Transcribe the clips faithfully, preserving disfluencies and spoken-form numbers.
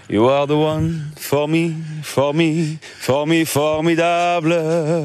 You are the one for me, for me, for me, formidable.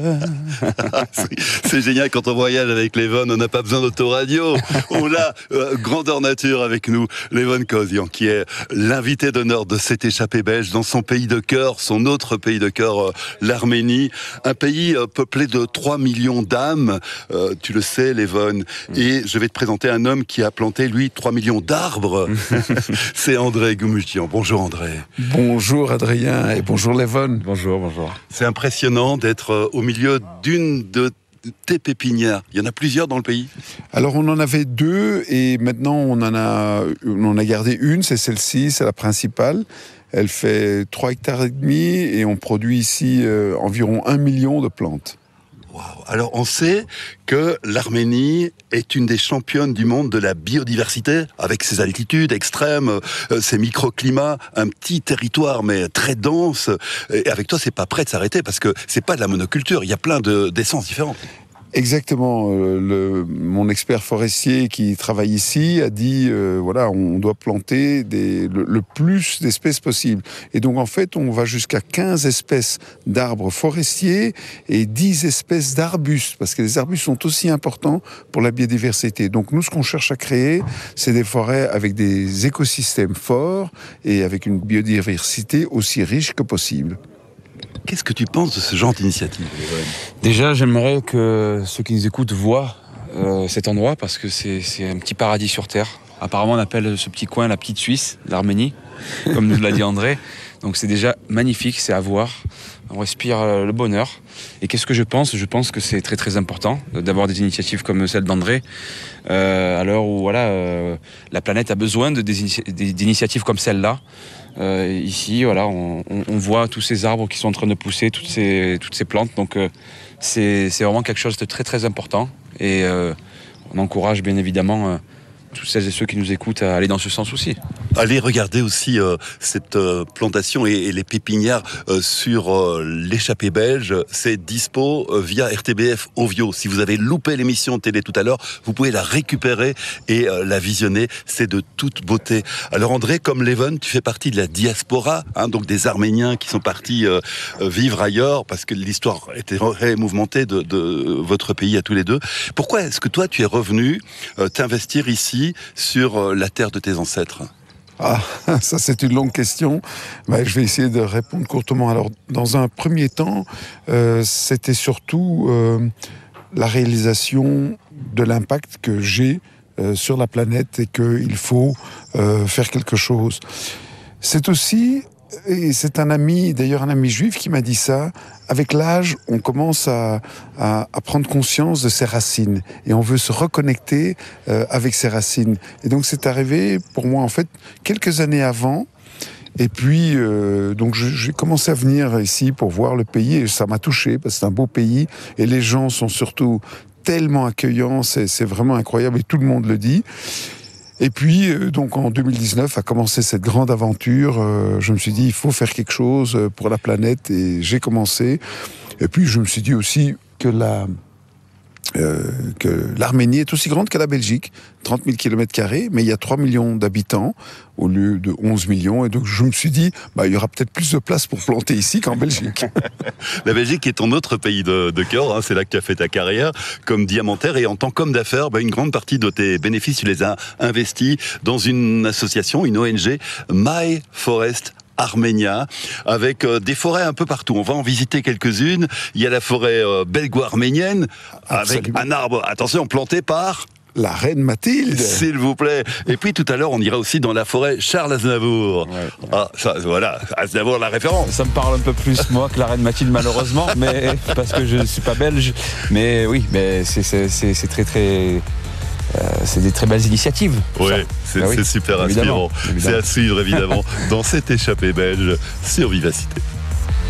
C'est génial quand on voyage avec Levon, on n'a pas besoin d'autoradio. On a euh, grandeur nature avec nous, Levon Kozian, qui est l'invité d'honneur de cette échappée belge dans son pays de cœur, son autre pays de cœur, euh, l'Arménie. Un pays euh, peuplé de trois millions d'âmes, euh, tu le sais, Levon. Et je vais te présenter un homme qui a planté, lui, trois millions d'arbres. C'est André Goumouchian. Bonjour André. Bonjour Adrien et bonjour Levon. Bonjour, bonjour. C'est impressionnant d'être au milieu d'une de tes pépinières. Il y en a plusieurs dans le pays? Alors on en avait deux et maintenant on en a, on en a gardé une, c'est celle-ci, c'est la principale. Elle fait trois hectares et demi et on produit ici euh, environ un million de plantes. Wow. Alors on sait que l'Arménie est une des championnes du monde de la biodiversité, avec ses altitudes extrêmes, euh, ses microclimats, un petit territoire mais très dense. Et avec toi, c'est pas prêt de s'arrêter parce que c'est pas de la monoculture. Il y a plein de, d'essences différentes. Exactement. Euh, le, mon expert forestier qui travaille ici a dit, euh, voilà, on doit planter des, le, le plus d'espèces possible. Et donc, en fait, on va jusqu'à quinze espèces d'arbres forestiers et dix espèces d'arbustes, parce que les arbustes sont aussi importants pour la biodiversité. Donc, nous, ce qu'on cherche à créer, c'est des forêts avec des écosystèmes forts et avec une biodiversité aussi riche que possible. Qu'est-ce que tu penses de ce genre d'initiative? Déjà, j'aimerais que ceux qui nous écoutent voient euh, cet endroit parce que c'est, c'est un petit paradis sur Terre. Apparemment, on appelle ce petit coin la petite Suisse, l'Arménie, comme nous l'a dit André. Donc c'est déjà magnifique, c'est à voir. On respire euh, le bonheur. Et qu'est-ce que je pense? Je pense que c'est très très important d'avoir des initiatives comme celle d'André. Euh, à l'heure où voilà, euh, la planète a besoin de, des, initia- des, d'initiatives comme celle-là. Euh, ici, voilà, on, on, on voit tous ces arbres qui sont en train de pousser, toutes ces, toutes ces plantes. Donc euh, c'est, c'est vraiment quelque chose de très très important. Et euh, on encourage bien évidemment... Euh, tous celles et ceux qui nous écoutent à aller dans ce sens aussi. Allez regarder aussi euh, cette euh, plantation et, et les pépinières euh, sur euh, l'échappée belge. C'est dispo euh, via R T B F Ovio. Si vous avez loupé l'émission de télé tout à l'heure, vous pouvez la récupérer et euh, la visionner. C'est de toute beauté. Alors André, comme Levon, tu fais partie de la diaspora, hein, donc des Arméniens qui sont partis euh, vivre ailleurs parce que l'histoire était très mouvementée de, de votre pays à tous les deux. Pourquoi est-ce que toi tu es revenu euh, t'investir ici sur la terre de tes ancêtres? Ah, ça c'est une longue question. Ben, je vais essayer de répondre courtement. Alors, dans un premier temps, euh, c'était surtout euh, la réalisation de l'impact que j'ai euh, sur la planète et qu'il faut euh, faire quelque chose. C'est aussi, et c'est un ami, d'ailleurs un ami juif qui m'a dit ça, avec l'âge, on commence à, à, à prendre conscience de ses racines et on veut se reconnecter euh, avec ses racines. Et donc c'est arrivé pour moi en fait quelques années avant. Et puis euh, donc je, j'ai commencé à venir ici pour voir le pays et ça m'a touché parce que c'est un beau pays et les gens sont surtout tellement accueillants, c'est, c'est vraiment incroyable et tout le monde le dit. Et puis, euh, donc en deux mille dix-neuf, a commencé cette grande aventure. Euh, je me suis dit, il faut faire quelque chose pour la planète, et j'ai commencé. Et puis, je me suis dit aussi que la, euh, que l'Arménie est aussi grande que la Belgique, trente mille kilomètres carrés, mais il y a trois millions d'habitants au lieu de onze millions. Et donc, je me suis dit, bah, il y aura peut-être plus de place pour planter ici qu'en Belgique. La Belgique est ton autre pays de, de cœur, hein, c'est là que tu as fait ta carrière comme diamantaire et en tant qu'homme d'affaires, bah, une grande partie de tes bénéfices, tu les as investis dans une association, une O N G, My Forest Arménia, avec euh, des forêts un peu partout. On va en visiter quelques-unes. Il y a la forêt euh, belgo-arménienne, avec un arbre, attention, planté par... La reine Mathilde. S'il vous plaît. Et puis tout à l'heure, on ira aussi dans la forêt Charles Aznavour. Ouais, ouais. Ah, ça, voilà, Aznavour, la référence. Ça me parle un peu plus, moi, que la reine Mathilde, malheureusement, mais parce que je ne suis pas belge. Mais oui, mais c'est, c'est, c'est, c'est très, très... Euh, c'est des très belles initiatives. Oui, c'est, ah oui, c'est super inspirant. Évidemment, évidemment. C'est à suivre, évidemment, dans cette échappée belge sur Vivacité.